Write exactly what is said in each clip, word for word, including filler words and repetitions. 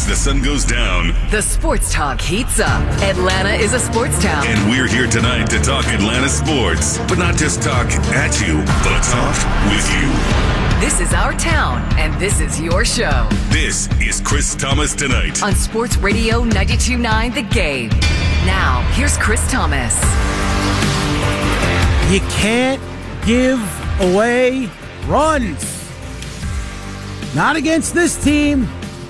the sun goes down. The sports talk heats up. Atlanta is a sports town. And we're here tonight to talk Atlanta sports. But not just talk at you, but talk with you. This is our town, and this is your show. This is Chris Thomas Tonight. On Sports Radio ninety-two point nine The Game. Now, here's Chris Thomas. You can't give away runs. Not against this team.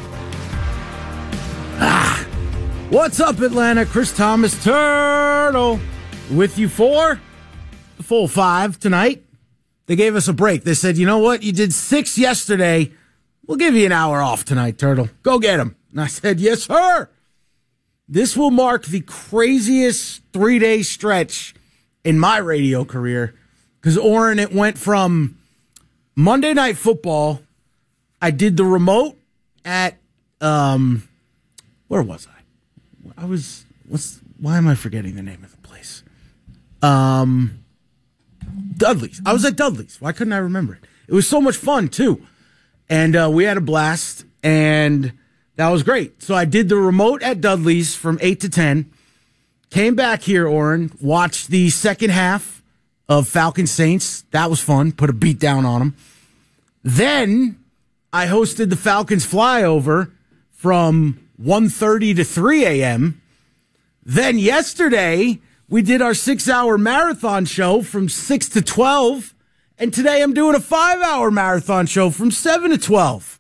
Ah. What's up, Atlanta? Chris Thomas Turtle with you for the full five tonight. They gave us a break. They said, you know what? You did six yesterday. We'll give you an hour off tonight, Turtle. Go get them. And I said, yes, sir. This will mark the craziest three-day stretch in my radio career. Because, Oren, it went from Monday Night Football. I did the remote at, um, where was I? I was, what's, why am I forgetting the name of the place? Um, Dudley's. I was at Dudley's. Why couldn't I remember it? It was so much fun, too. And uh, we had a blast, and that was great. So I did the remote at Dudley's from eight to ten. Came back here, Oren, watched the second half of Falcons Saints. That was fun. Put a beat down on them. Then I hosted the Falcons flyover from one thirty to three a.m. Then yesterday, we did our six-hour marathon show from six to twelve. And today I'm doing a five-hour marathon show from seven to twelve.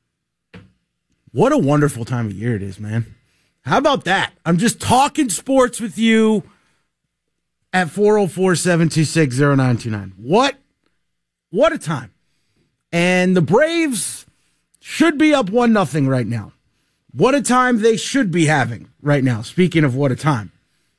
What a wonderful time of year it is, man. How about that? I'm just talking sports with you at four oh four, seven two six, oh nine two nine. What? What a time. And the Braves should be up one nothing right now. What a time they should be having right now. Speaking of what a time.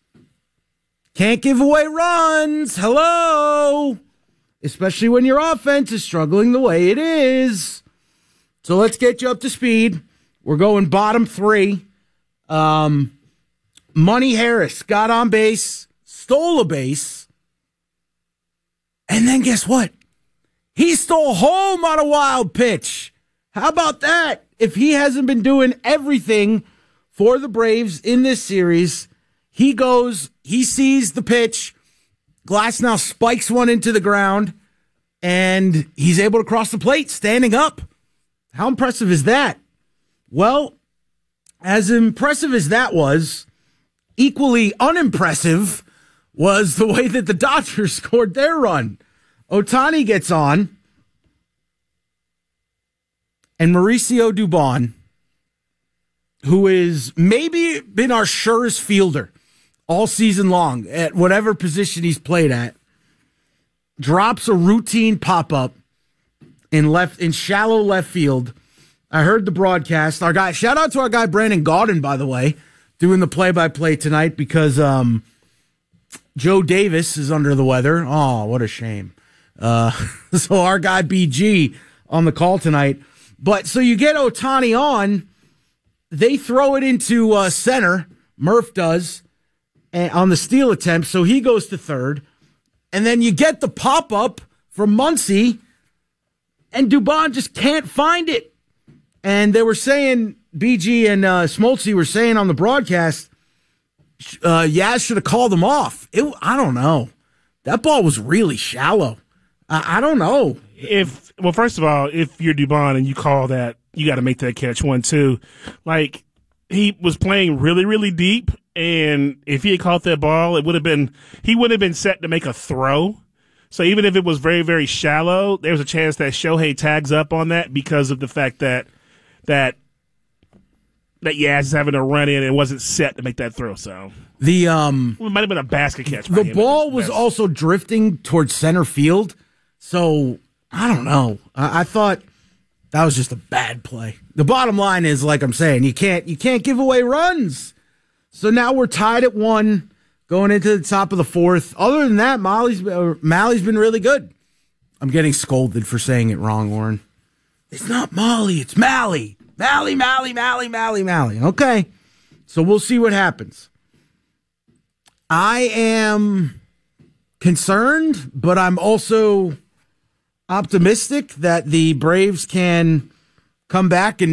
Can't give away runs. Hello. Especially when your offense is struggling the way it is. So let's get you up to speed. We're going bottom three. Um, Money Harris got on base, stole a base. And then guess what? He stole home on a wild pitch. How about that? If he hasn't been doing everything for the Braves in this series, he goes, he sees the pitch. Glass now spikes one into the ground, and he's able to cross the plate standing up. How impressive is that? Well, as impressive as that was, equally unimpressive was the way that the Dodgers scored their run. Ohtani gets on, and Mauricio Dubon, who is maybe been our surest fielder all season long at whatever position he's played at, drops a routine pop-up in left in shallow left field. I heard the broadcast. Our guy, shout out to our guy Brandon Gaudin, by the way, doing the play-by-play tonight because um, Joe Davis is under the weather. Oh, what a shame. Uh, so our guy B G on the call tonight. But so you get Ohtani on, they throw it into uh, center. Murph does and on the steal attempt, so he goes to third. And then you get the pop-up from Muncy, and Dubon just can't find it. And they were saying, B G and uh, Smoltzy were saying on the broadcast, uh, Yaz should have called them off. It, I don't know. That ball was really shallow. I, I don't know. If well, first of all, if you're Dubon and you call that, you got to make that catch one, too. Like, he was playing really, really deep, and if he had caught that ball, it would have been, he would have been set to make a throw. So even if it was very, very shallow, there's a chance that Shohei tags up on that because of the fact that that that Yaz is having to run in and wasn't set to make that throw. So the um, well, it might have been a basket catch. The ball was also drifting towards center field, so I don't know. I, I thought that was just a bad play. The bottom line is, like I'm saying, you can't you can't give away runs. So now we're tied at one going into the top of the fourth. Other than that, Molly's uh, Mally's been really good. I'm getting scolded for saying it wrong, Warren. It's not Molly, it's Mally. Mally, Mally, Mally, Mally, Mally. Okay. So we'll see what happens. I am concerned, but I'm also optimistic that the Braves can come back and